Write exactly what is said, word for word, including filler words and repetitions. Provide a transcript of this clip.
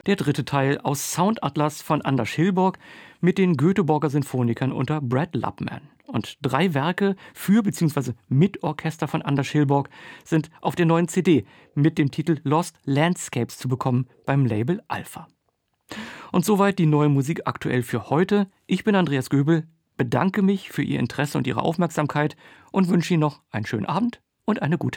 der dritte Teil aus Soundatlas von Anders Hillborg mit den Göteborger Sinfonikern unter Brad Lubman. Und drei Werke für bzw. mit Orchester von Anders Hillborg sind auf der neuen C D mit dem Titel Lost Landscapes zu bekommen beim Label Alpha. Und soweit die neue Musik aktuell für heute. Ich bin Andreas Göbel, bedanke mich für Ihr Interesse und Ihre Aufmerksamkeit und wünsche Ihnen noch einen schönen Abend und eine gute